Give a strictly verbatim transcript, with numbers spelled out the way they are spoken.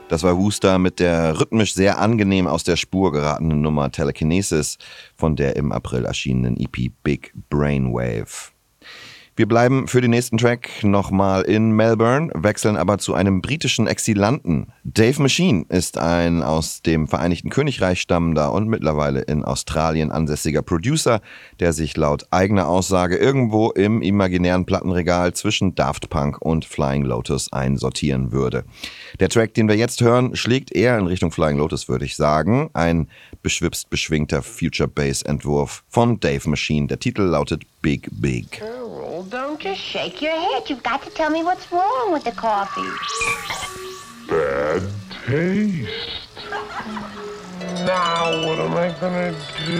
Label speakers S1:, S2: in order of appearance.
S1: Das war Wooster mit der rhythmisch sehr angenehm aus der Spur geratenen Nummer Telekinesis von der im April erschienenen E P Big Brainwave. Wir bleiben für den nächsten Track nochmal in Melbourne, wechseln aber zu einem britischen Exilanten. Dave Machine ist ein aus dem Vereinigten Königreich stammender und mittlerweile in Australien ansässiger Producer, der sich laut eigener Aussage irgendwo im imaginären Plattenregal zwischen Daft Punk und Flying Lotus einsortieren würde. Der Track, den wir jetzt hören, schlägt eher in Richtung Flying Lotus, würde ich sagen. Ein beschwipst beschwingter Future-Bass-Entwurf von Dave Machine. Der Titel lautet Big Big.
S2: Oh, don't just shake your head. You've got to tell me what's wrong with the coffee.
S3: Bad taste. Now what am I gonna do?